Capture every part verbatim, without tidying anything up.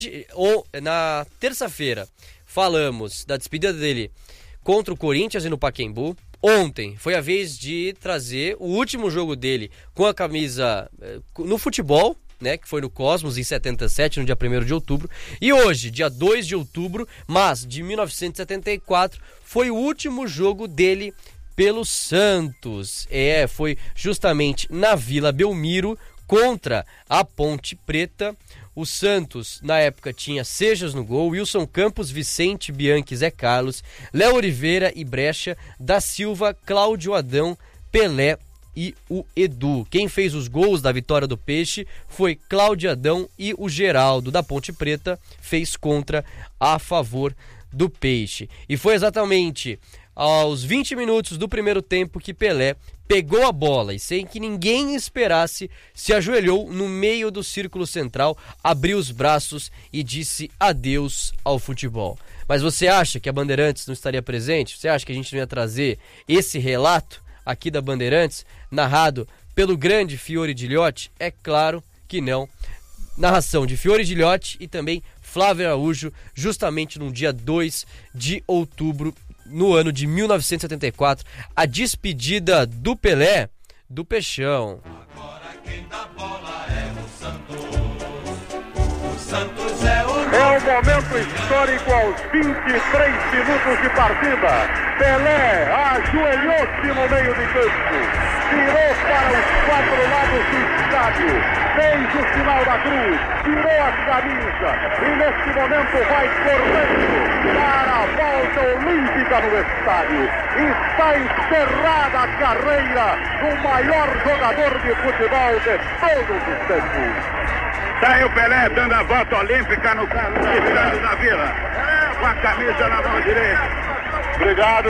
ou, na terça-feira falamos da despedida dele contra o Corinthians e no Pacaembu. Ontem foi a vez de trazer o último jogo dele com a camisa no futebol, né, que foi no Cosmos em setenta e sete, no dia primeiro de outubro. E hoje, dia dois de outubro, mas de mil novecentos e setenta e quatro, foi o último jogo dele pelo Santos. É, foi justamente na Vila Belmiro contra a Ponte Preta. O Santos, na época, tinha Sejas no gol, Wilson Campos, Vicente, Bianchi, Zé Carlos, Léo Oliveira e Brecha, Da Silva, Cláudio Adão, Pelé e o Edu. Quem fez os gols da vitória do Peixe foi Cláudio Adão, e o Geraldo da Ponte Preta fez contra a favor do Peixe. E foi exatamente aos vinte minutos do primeiro tempo que Pelé pegou a bola e, sem que ninguém esperasse, se ajoelhou no meio do círculo central, abriu os braços e disse adeus ao futebol. Mas você acha que a Bandeirantes não estaria presente? Você acha que a gente não ia trazer esse relato aqui da Bandeirantes, narrado pelo grande Fiore Gilhote? É claro que não. Narração de Fiore Gilhote e também Flávio Araújo, justamente no dia dois de outubro, no ano de mil novecentos e setenta e quatro, a despedida do Pelé, do Peixão. Agora quem dá bola é o Santos. O Santos é o... É o momento histórico aos vinte e três minutos de partida. Pelé ajoelhou-se no meio de campo, virou para os quatro lados do estádio, fez o sinal da cruz, tirou a camisa e neste momento vai correndo para a volta olímpica no estádio. Está encerrada a carreira do maior jogador de futebol de todos os tempos. Está aí o Pelé dando a volta olímpica no estádio da Vila, com a camisa na mão direita. Obrigado.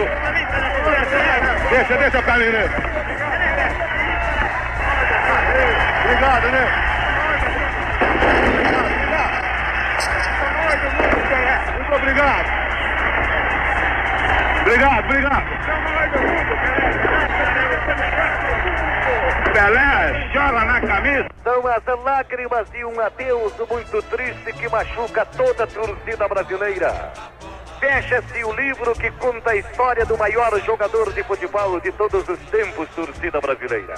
Deixa, deixa o caminho. Obrigado, né? Muito obrigado. Obrigado, obrigado. Pelé chora na camisa. São as lágrimas de um adeus muito triste que machuca toda a torcida brasileira. Fecha-se o livro que conta a história do maior jogador de futebol de todos os tempos, torcida brasileira.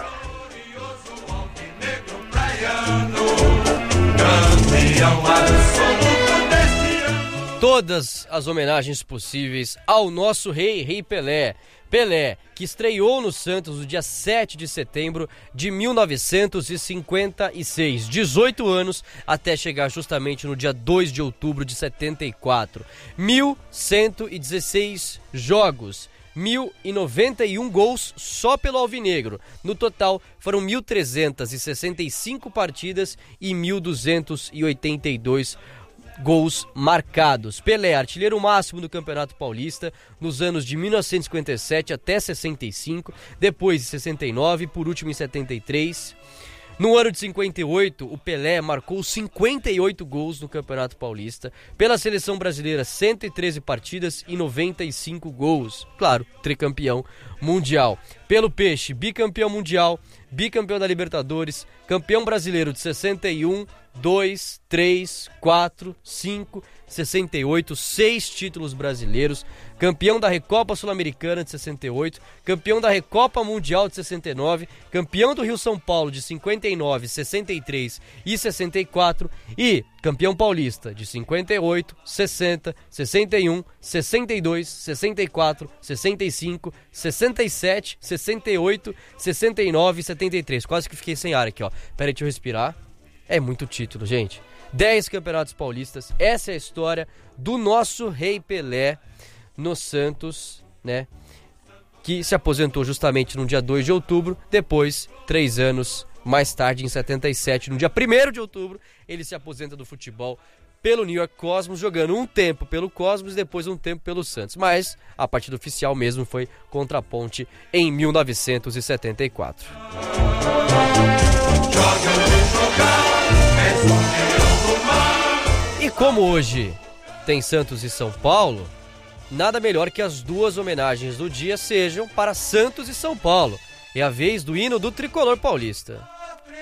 Todas as homenagens possíveis ao nosso rei, Rei Pelé. Pelé, que estreou no Santos no dia sete de setembro de mil novecentos e cinquenta e seis, dezoito anos, até chegar justamente no dia dois de outubro de setenta e quatro. mil cento e dezesseis jogos, mil e noventa e um gols só pelo Alvinegro. No total, foram mil trezentas e sessenta e cinco partidas e mil duzentos e oitenta e dois gols marcados. Pelé, artilheiro máximo do Campeonato Paulista nos anos de mil novecentos e cinquenta e sete até sessenta e cinco, depois de sessenta e nove, por último em setenta e três. No ano de cinquenta e oito, o Pelé marcou cinquenta e oito gols no Campeonato Paulista. Pela seleção brasileira, cento e treze partidas e noventa e cinco gols. Claro, tricampeão mundial. Pelo Peixe, bicampeão mundial, bicampeão da Libertadores, campeão brasileiro de sessenta e um, dois, três, quatro, cinco, sessenta e oito, seis títulos brasileiros, campeão da Recopa Sul-Americana de sessenta e oito, campeão da Recopa Mundial de sessenta e nove, campeão do Rio-São Paulo de cinquenta e nove, sessenta e três e sessenta e quatro e campeão paulista de cinquenta e oito, sessenta, sessenta e um, sessenta e dois, sessenta e quatro, sessenta e cinco, sessenta e sete, sessenta e oito, sessenta e nove e setenta e três. Quase que fiquei sem ar aqui, ó. Pera aí, deixa eu respirar. É muito título, gente. dez campeonatos paulistas. Essa é a história do nosso Rei Pelé no Santos, né? Que se aposentou justamente no dia dois de outubro. Depois, três anos mais tarde, em setenta e sete, no dia primeiro de outubro, ele se aposenta do futebol pelo New York Cosmos, jogando um tempo pelo Cosmos e depois um tempo pelo Santos. Mas a partida oficial mesmo foi contra a Ponte em mil novecentos e setenta e quatro. E como hoje tem Santos e São Paulo, nada melhor que as duas homenagens do dia sejam para Santos e São Paulo. É a vez do hino do tricolor paulista.